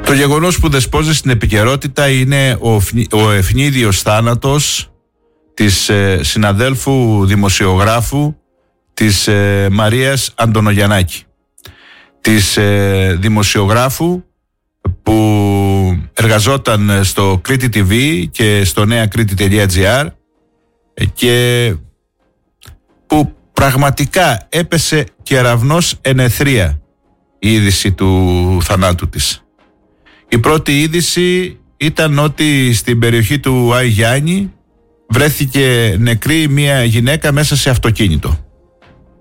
Το γεγονός που δεσπόζει στην επικαιρότητα είναι ο ευνίδιος θάνατος της συναδέλφου δημοσιογράφου της Μαρίας Αντωνογιαννάκη, της δημοσιογράφου που εργαζόταν στο Κρήτη TV και στο neakritti.gr και που πραγματικά έπεσε κεραυνός εν αιθρία η είδηση του θανάτου της. Η πρώτη είδηση ήταν ότι στην περιοχή του Άι Γιάννη βρέθηκε νεκρή μια γυναίκα μέσα σε αυτοκίνητο.